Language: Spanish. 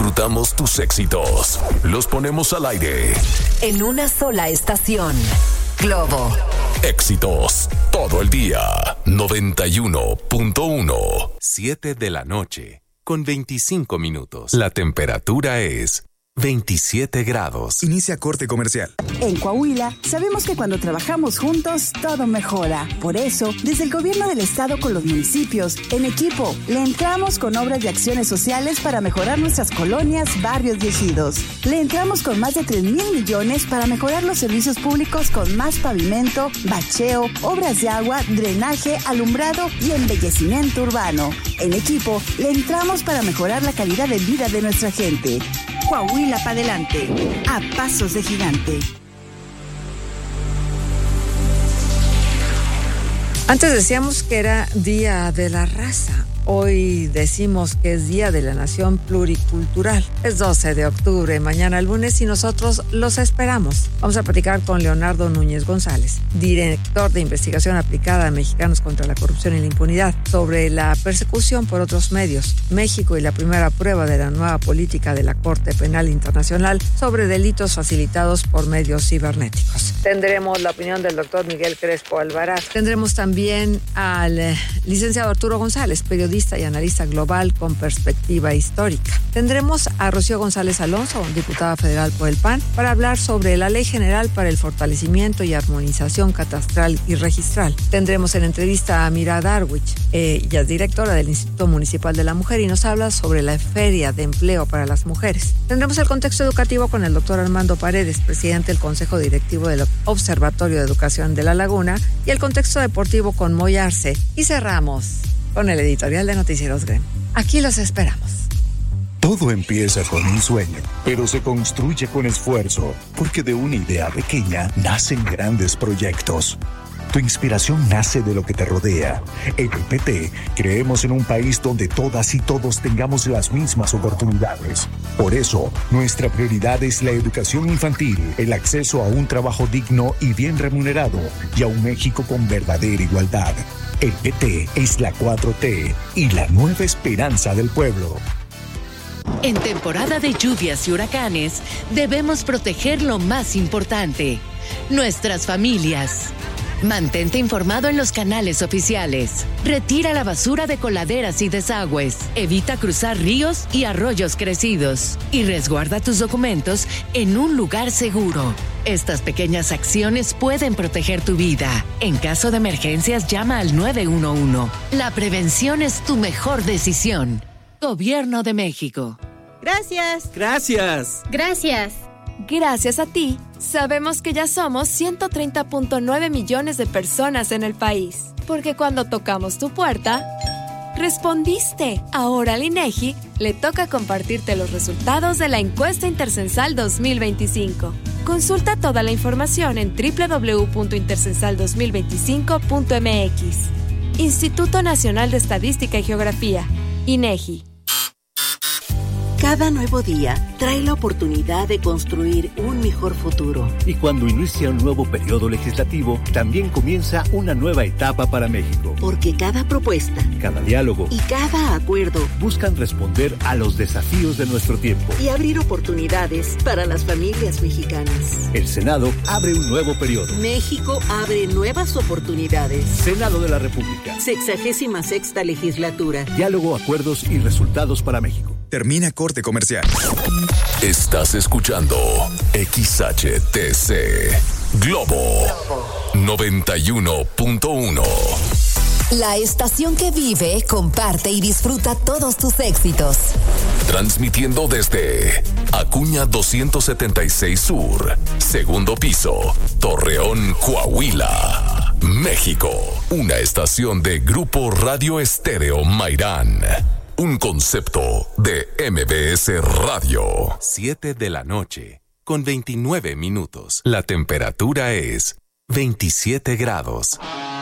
disfrutamos tus éxitos. Los ponemos al aire. En una sola estación. Globo. Éxitos todo el día. 91.1. 7 de la noche, con 25 minutos. La temperatura es 27 grados. Inicia corte comercial. En Coahuila, sabemos que cuando trabajamos juntos, todo mejora. Por eso, desde el gobierno del estado con los municipios, en equipo, le entramos con obras de acciones sociales para mejorar nuestras colonias, barrios y ejidos. Le entramos con más de 3,000 millones para mejorar los servicios públicos con más pavimento, bacheo, obras de agua, drenaje, alumbrado y embellecimiento urbano. En equipo, le entramos para mejorar la calidad de vida de nuestra gente. Coahuila para adelante, a pasos de gigante. Antes decíamos que era Día de la Raza. Hoy decimos que es Día de la Nación Pluricultural. Es 12 de octubre, mañana lunes, y nosotros los esperamos. Vamos a platicar con Leonardo Núñez González, director de Investigación Aplicada a Mexicanos contra la Corrupción y la Impunidad, sobre la persecución por otros medios, México y la primera prueba de la nueva política de la Corte Penal Internacional sobre delitos facilitados por medios cibernéticos. Tendremos la opinión del doctor Miguel Crespo Alvarado. Tendremos también al licenciado Arturo González, periodista y analista global con perspectiva histórica. Tendremos a Rocío González Alonso, diputada federal por el PAN, para hablar sobre la Ley General para el Fortalecimiento y Armonización Catastral y Registral. Tendremos en entrevista a Mira Darwich, ella es directora del Instituto Municipal de la Mujer y nos habla sobre la Feria de Empleo para las Mujeres. Tendremos el contexto educativo con el doctor Armando Paredes, presidente del Consejo Directivo del Observatorio de Educación de La Laguna, y el contexto deportivo con Moy Arce. Y cerramos con el editorial de Noticieros GREM. Aquí los esperamos. Todo empieza con un sueño, pero se construye con esfuerzo, porque de una idea pequeña nacen grandes proyectos. Tu inspiración nace de lo que te rodea. En el PT creemos en un país donde todas y todos tengamos las mismas oportunidades. Por eso, nuestra prioridad es la educación infantil, el acceso a un trabajo digno y bien remunerado, y a un México con verdadera igualdad. El PT es la 4T y la nueva esperanza del pueblo. En temporada de lluvias y huracanes, debemos proteger lo más importante, nuestras familias. Mantente informado en los canales oficiales. Retira la basura de coladeras y desagües. Evita cruzar ríos y arroyos crecidos. Y resguarda tus documentos en un lugar seguro. Estas pequeñas acciones pueden proteger tu vida. En caso de emergencias, llama al 911. La prevención es tu mejor decisión. Gobierno de México. Gracias. Gracias. Gracias. Gracias a ti, sabemos que ya somos 130.9 millones de personas en el país. Porque cuando tocamos tu puerta, respondiste. Ahora al INEGI le toca compartirte los resultados de la encuesta Intercensal 2025. Consulta toda la información en www.intercensal2025.mx. Instituto Nacional de Estadística y Geografía, INEGI. Cada nuevo día trae la oportunidad de construir un mejor futuro. Y cuando inicia un nuevo periodo legislativo, también comienza una nueva etapa para México. Porque cada propuesta, cada diálogo y cada acuerdo buscan responder a los desafíos de nuestro tiempo y abrir oportunidades para las familias mexicanas. El Senado abre un nuevo periodo. México abre nuevas oportunidades. Senado de la República. 66ª legislatura. Diálogo, acuerdos y resultados para México. Termina corte comercial. Estás escuchando XHTC Globo 91.1. La estación que vive, comparte y disfruta todos tus éxitos. Transmitiendo desde Acuña 276 Sur, segundo piso, Torreón, Coahuila, México. Una estación de Grupo Radio Estéreo Mairán. Un concepto de MBS Radio. 7 de la noche, con 29 minutos. La temperatura es 27 grados.